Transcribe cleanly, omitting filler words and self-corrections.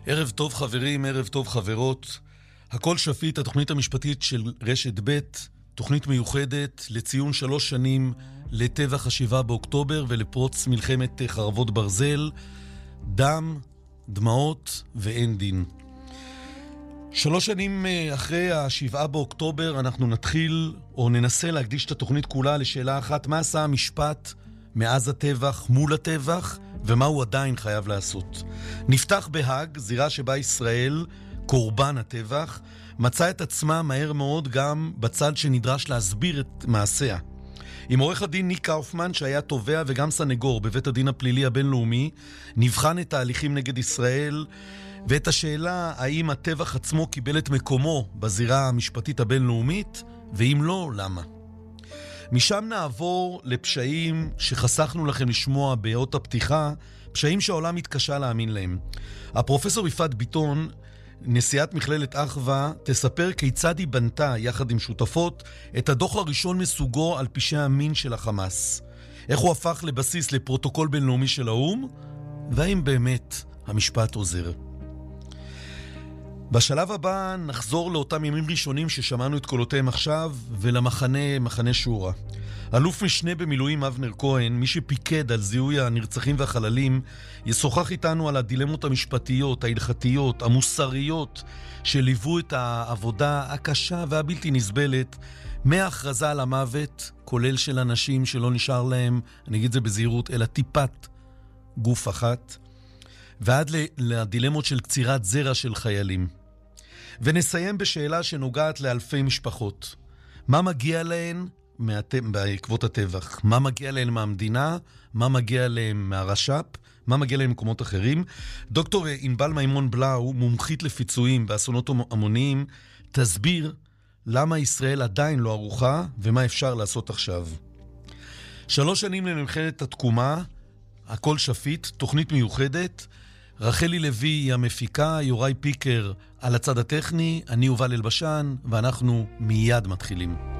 ערב טוב חברים, ערב טוב חברות. הכל שפיט, התוכנית המשפטית של רשת ב', תוכנית מיוחדת לציון 3 שנים לטבח ה7 באוקטובר ולפרוץ מלחמת חרבות ברזל, דם, דמעות ואין דין. 3 שנים אחרי ה7 באוקטובר אנחנו נתחיל או ננסה להקדיש את התוכנית כולה לשאלה אחת: מה עשה המשפט מאז הטבח מול הטבח ומה הוא עדיין חייב לעשות. נפתח בהאג, זירה שבה ישראל, קורבן הטבח, מצא את עצמה מהר מאוד גם בצד שנדרש להסביר את מעשיה. עם עורך הדין ניק קאופמן, שהיה תובע וגם סנגור בבית הדין הפלילי הבינלאומי, נבחן את ההליכים נגד ישראל ואת השאלה האם הטבח עצמו קיבל את מקומו בזירה המשפטית הבינלאומית, ואם לא, למה. משם נעבור לפשעים שחסכנו לכם לשמוע באות הפתיחה, פשעים שהעולם מתקשה להאמין להם. הפרופסור יפעת ביטון, נשיאת מכללת אחווה, תספר כיצד היא בנתה יחד עם שותפות את הדוח הראשון מסוגו על פשעי המין של החמאס. איך הוא הפך לבסיס לפרוטוקול בינלאומי של האו"ם, והאם באמת המשפט עוזר. בשלב הבא נחזור לאותם ימים ראשונים ששמענו את קולותיהם עכשיו, מחנה שורה. אלוף משנה במילואים אבנר כהן, מי שפיקד על זיהוי הנרצחים והחללים, ישוחח איתנו על הדילמות המשפטיות, ההלכתיות, המוסריות, שליוו את העבודה הקשה והבלתי נסבלת, מההכרזה על המוות, כולל של אנשים שלא נשאר להם, אני אגיד זה בזהירות, אלא טיפת גוף אחת, ועד לדילמות של קצירת זרע של חיילים. ונסיים בשאלה שנוגעת לאלפי משפחות. מה מגיע להן בעקבות הטבח? מה מגיע להן מהמדינה? מה מגיע להן מהרש"פ? מה מגיע להן ממקומות אחרים? דוקטור ענבל מימון בלאו, מומחית לפיצויים באסונות המוניים, תסביר למה ישראל עדיין לא ערוכה ומה אפשר לעשות עכשיו. 3 שנים למלחמת התקומה, הכל שפיט, תוכנית מיוחדת. רחלי לוי היא המפיקה, יוראי פיקר על הצד הטכני, אני יובל אלבשן, ואנחנו מיד מתחילים.